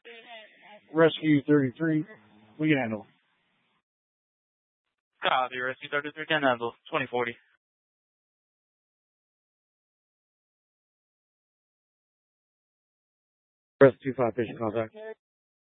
Rescue 33, we can handle. Copy, Rescue 33 can handle. 2040. Rescue 5 patient contact.